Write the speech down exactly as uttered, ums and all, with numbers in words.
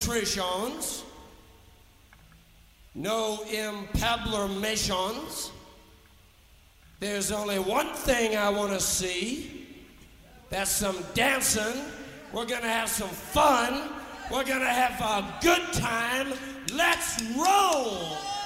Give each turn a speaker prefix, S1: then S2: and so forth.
S1: contritions, no impablermations. There's only one thing I want to see. That's some dancing. We're going to have some fun. We're going to have a good time. Let's roll.